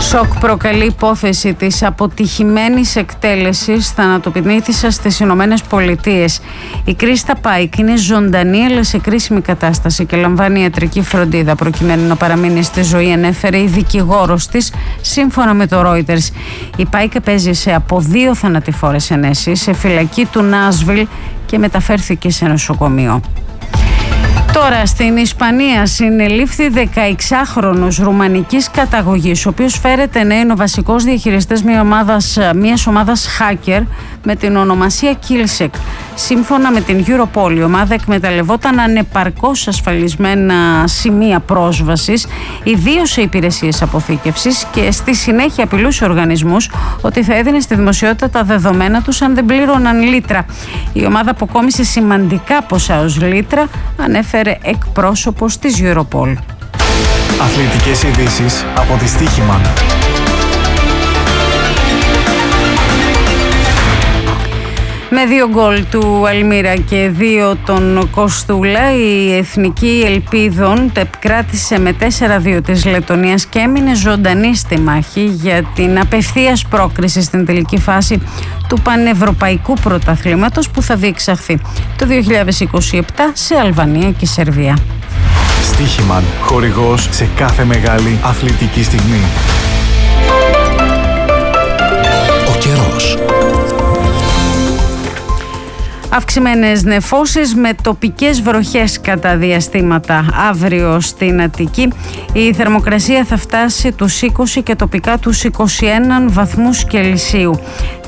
Σοκ προκαλεί υπόθεση της αποτυχημένης εκτέλεσης θανατοπινήθησας στις Ηνωμένες Πολιτείες. Η Κρίστα Πάικ είναι ζωντανή αλλά σε κρίσιμη κατάσταση και λαμβάνει ιατρική φροντίδα προκειμένου να παραμείνει στη ζωή, ανέφερε η δικηγόρος της σύμφωνα με το Reuters. Η Πάικ επέζησε από 2 θανατηφόρες ενέσεις σε φυλακή του Νάσβιλ και μεταφέρθηκε σε νοσοκομείο. Τώρα στην Ισπανία συνελήφθη 16χρονος ρουμανικής καταγωγής, ο οποίος φέρεται να είναι ο βασικός διαχειριστής μιας ομάδας hacker με την ονομασία Killsec. Σύμφωνα με την Europol, η ομάδα εκμεταλλευόταν ανεπαρκώς ασφαλισμένα σημεία πρόσβασης, ιδίως σε υπηρεσίες αποθήκευσης, και στη συνέχεια απειλούσε οργανισμούς ότι θα έδινε στη δημοσιότητα τα δεδομένα τους αν δεν πλήρωναν λίτρα. Η ομάδα αποκόμισε σημαντικά ποσά ως λίτρα, ανέφερε εκπρόσωπος της Europol. Αθλητικές ειδήσεις από τη Στοίχημαν. Με 2 γκολ του Αλμύρα και 2 τον Κοστούλα, η Εθνική Ελπίδων κράτησε με 4-2 της Λεττονίας και έμεινε ζωντανή στη μάχη για την απευθείας πρόκριση στην τελική φάση του Πανευρωπαϊκού Πρωταθλήματος που θα διεξαχθεί το 2027 σε Αλβανία και Σερβία. Στοίχημαν, χορηγός σε κάθε μεγάλη αθλητική στιγμή. Ο καιρός. Αυξημένες νεφώσεις με τοπικές βροχές κατά διαστήματα αύριο στην Αττική. Η θερμοκρασία θα φτάσει τους 20 και τοπικά τους 21 βαθμούς Κελσίου.